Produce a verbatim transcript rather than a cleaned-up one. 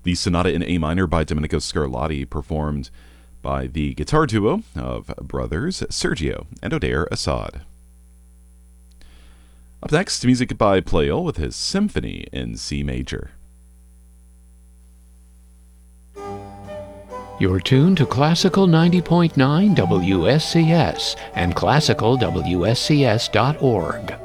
The Sonata in A minor by Domenico Scarlatti, performed by the guitar duo of brothers Sergio and Odair Assad. Up next, music by Pleyel with his Symphony in C major. You're tuned to Classical ninety point nine W S C S and classical W S C S dot org.